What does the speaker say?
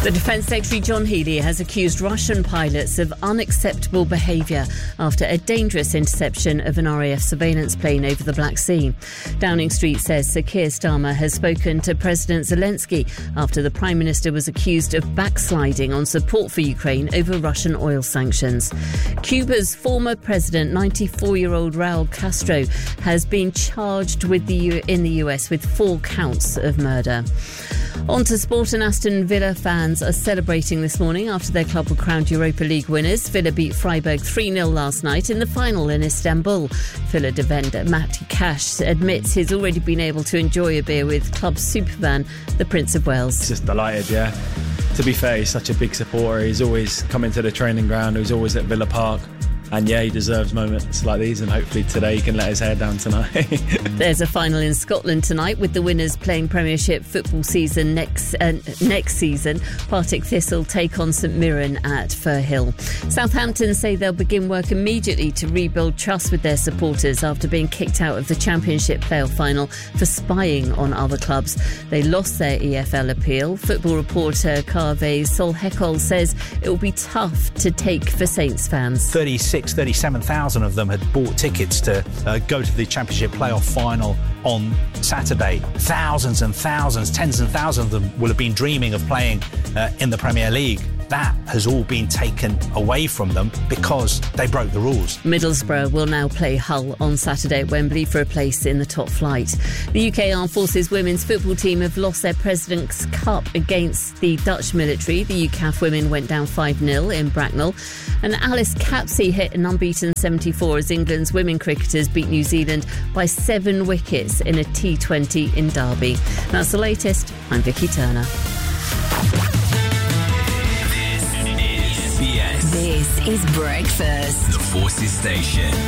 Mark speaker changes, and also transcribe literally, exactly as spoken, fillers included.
Speaker 1: The Defence Secretary John Healey has accused Russian pilots of unacceptable behaviour after a dangerous interception of an R A F surveillance plane over the Black Sea. Downing Street says Sir Keir Starmer has spoken to President Zelensky after the Prime Minister was accused of backsliding on support for Ukraine over Russian oil sanctions. Cuba's former president, ninety-four-year-old Raul Castro, has been charged with the U- in the U S with four counts of murder. On to sport, and Aston Villa fans are celebrating this morning after their club were crowned Europa League winners. Villa beat Freiburg three nil last night in the final in Istanbul. Villa defender Matty Cash admits he's already been able to enjoy a beer with club superman, the Prince of Wales.
Speaker 2: Just delighted, yeah. To be fair, he's such a big supporter. He's always coming to the training ground. He's always at Villa Park. And yeah, he deserves moments like these, and hopefully today he can let his hair down tonight.
Speaker 1: There's a final in Scotland tonight with the winners playing Premiership football season next uh, next season. Partick Thistle take on St Mirren at Firhill. Southampton say they'll begin work immediately to rebuild trust with their supporters after being kicked out of the Championship playoff final for spying on other clubs. They lost their E F L appeal. Football reporter Kaveh Solhekol says it will be tough to take for Saints fans.
Speaker 3: thirty-six, thirty-seven thousand of them had bought tickets to uh, go to the Championship playoff final on Saturday. Thousands and thousands, tens and thousands of them will have been dreaming of playing uh, in the Premier League. That has all been taken away from them because they broke the rules.
Speaker 1: Middlesbrough will now play Hull on Saturday at Wembley for a place in the top flight. The U K Armed Forces women's football team have lost their President's Cup against the Dutch military. The U C A F women went down five nil in Bracknell. And Alice Capsey hit an unbeaten seventy-four as England's women cricketers beat New Zealand by seven wickets in a T twenty in Derby. That's the latest. I'm Vicky Turner.
Speaker 4: This is Breakfast, the Forces Station.